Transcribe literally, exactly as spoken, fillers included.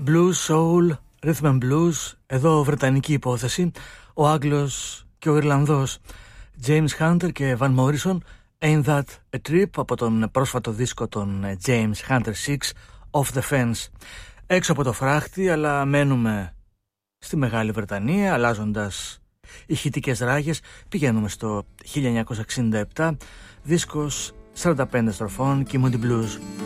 Blues, soul, rhythm and blues. Εδώ βρετανική υπόθεση. Ο Άγγλος και ο Ιρλανδός James Hunter και Van Morrison, Ain't That a Trip, από τον πρόσφατο δίσκο των James Hunter Six, Off the Fence. Έξω από το φράχτη, αλλά μένουμε στη Μεγάλη Βρετανία, αλλάζοντας ηχητικές ράγες. Πηγαίνουμε στο χίλια εννιακόσια εξήντα επτά, δίσκος σαράντα πέντε στροφών, Moody Blues.